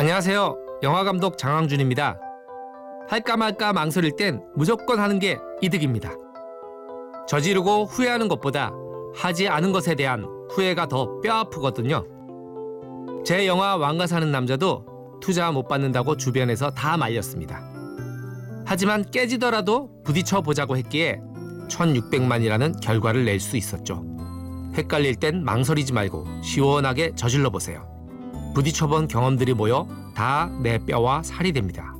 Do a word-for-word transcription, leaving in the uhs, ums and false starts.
안녕하세요. 영화감독 장항준입니다. 할까 말까 망설일 땐 무조건 하는 게 이득입니다. 저지르고 후회하는 것보다 하지 않은 것에 대한 후회가 더 뼈아프거든요. 제 영화 왕가 사는 남자도 투자 못 받는다고 주변에서 다 말렸습니다. 하지만 깨지더라도 부딪혀 보자고 했기에 천육백만이라는 결과를 낼 수 있었죠. 헷갈릴 땐 망설이지 말고 시원하게 저질러 보세요. 부딪혀본 경험들이 모여 다 내 뼈와 살이 됩니다.